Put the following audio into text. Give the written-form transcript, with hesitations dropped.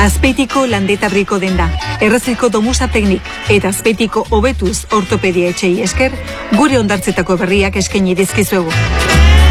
Azpeitiko Landetabriko denda, Erraziko Domusa Teknik eta Azpeitiko Hobetuz Ortopedia etxei esker, gure hondartzetako berriak eskaini dizkizuegu.